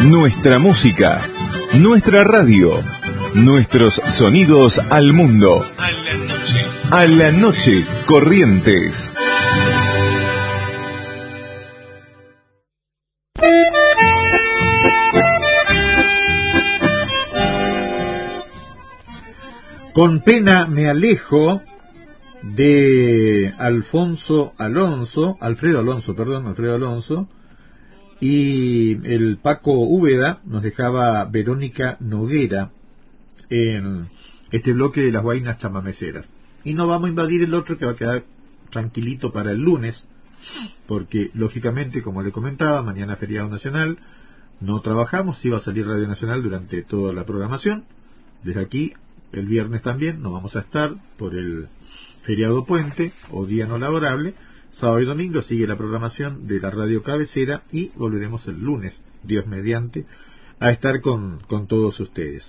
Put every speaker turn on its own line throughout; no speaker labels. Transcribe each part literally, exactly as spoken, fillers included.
Nuestra música, nuestra radio, nuestros sonidos al mundo.
A la noche.
A la noche, Corrientes.
Con pena me alejo de Alfonso Alonso, Alfredo Alonso, perdón, Alfredo Alonso, y el Paco Úbeda nos dejaba Verónica Noguera en este bloque de las guainas chamameceras. Y no vamos a invadir el otro, que va a quedar tranquilito para el lunes, porque lógicamente, como le comentaba, mañana feriado nacional, no trabajamos, sí va a salir Radio Nacional durante toda la programación. Desde aquí, el viernes también, no vamos a estar por el feriado puente o día no laborable. Sábado y domingo sigue la programación de la radio cabecera y volveremos el lunes, Dios mediante, a estar con, con todos ustedes.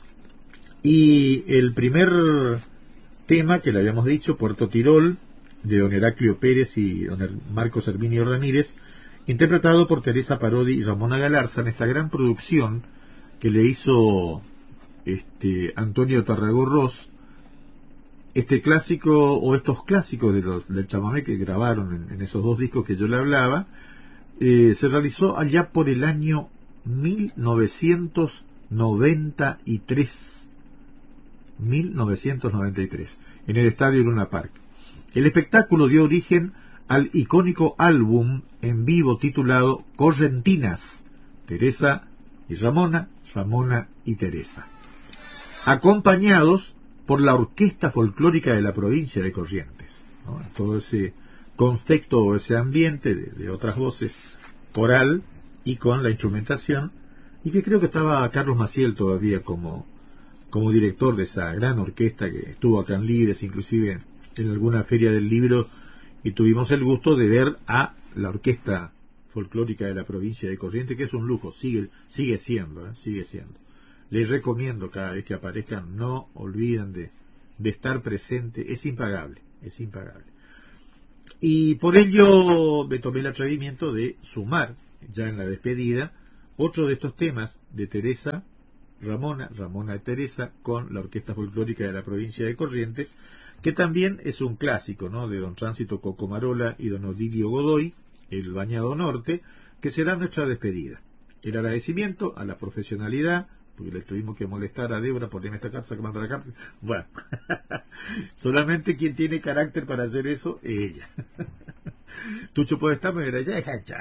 Y el primer tema que le habíamos dicho, Puerto Tirol, de don Heraclio Pérez y don Marcos Herminio Ramírez, interpretado por Teresa Parodi y Ramona Galarza en esta gran producción que le hizo este Antonio Tarragó-Ross, este clásico, o estos clásicos de los, del chamamé que grabaron en, en esos dos discos que yo le hablaba, eh, se realizó allá por el año mil novecientos noventa y tres. mil novecientos noventa y tres, en el Estadio Luna Park. El espectáculo dio origen al icónico álbum en vivo titulado Correntinas, Teresa y Ramona, Ramona y Teresa, acompañados por la Orquesta Folclórica de la provincia de Corrientes, ¿no? Todo ese contexto o ese ambiente de, de otras voces coral y con la instrumentación, y que creo que estaba Carlos Maciel todavía como, como director de esa gran orquesta que estuvo acá en Líderes, inclusive en alguna feria del libro, y tuvimos el gusto de ver a la Orquesta Folclórica de la provincia de Corrientes, que es un lujo, sigue, sigue siendo, ¿eh? sigue siendo. Les recomiendo cada vez que aparezcan, no olviden de, de estar presente, es impagable, es impagable. Y por ello me tomé el atrevimiento de sumar, ya en la despedida, otro de estos temas de Teresa, Ramona, Ramona y Teresa, con la Orquesta Folclórica de la provincia de Corrientes, que también es un clásico, ¿no?, de don Tránsito Cocomarola y don Odilio Godoy, el Bañado Norte, que será nuestra despedida. El agradecimiento a la profesionalidad, porque le tuvimos que molestar a Débora por irme esta carta, sacando la carta. Bueno, solamente quien tiene carácter para hacer eso es ella. Tucho puede estar, me dirá, ya, deja ya.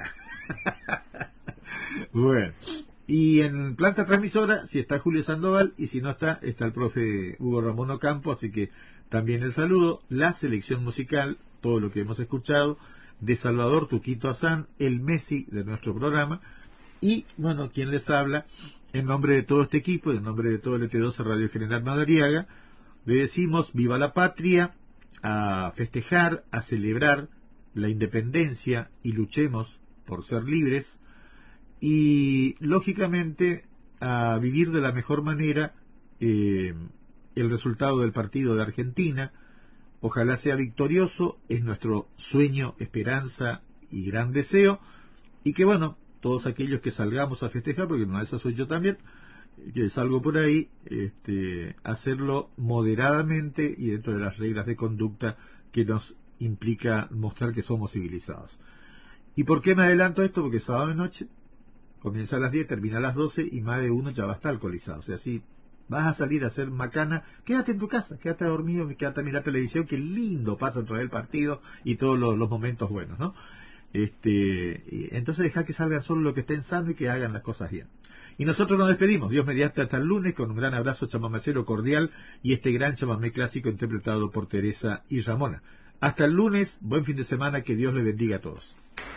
Bueno, y en planta transmisora, si está Julio Sandoval, y si no está, está el profe Hugo Ramón Ocampo, así que también el saludo, la selección musical, todo lo que hemos escuchado, de Salvador Tuquito Azán, el Messi de nuestro programa, y, bueno, quien les habla, en nombre de todo este equipo, en nombre de todo el E T doce Radio General Madariaga, le decimos viva la patria, a festejar, a celebrar la independencia y luchemos por ser libres, y lógicamente a vivir de la mejor manera eh, el resultado del partido de Argentina. Ojalá sea victorioso, es nuestro sueño, esperanza y gran deseo, y que bueno, todos aquellos que salgamos a festejar, porque una de esas soy yo también, que salgo por ahí, este, hacerlo moderadamente y dentro de las reglas de conducta que nos implica mostrar que somos civilizados. ¿Y por qué me adelanto esto? Porque sábado de noche comienza a las diez, termina a las doce y más de uno ya va a estar alcoholizado. O sea, si vas a salir a hacer macana, quédate en tu casa, quédate dormido, quédate a mirar televisión, que lindo pasa entre el partido y todos los, los momentos buenos, ¿no? Este, entonces deja que salgan solo lo que estén sano y que hagan las cosas bien. Y nosotros nos despedimos, Dios mediante, hasta el lunes, con un gran abrazo chamamecero cordial y este gran chamamé clásico interpretado por Teresa y Ramona. Hasta el lunes, buen fin de semana, que Dios les bendiga a todos.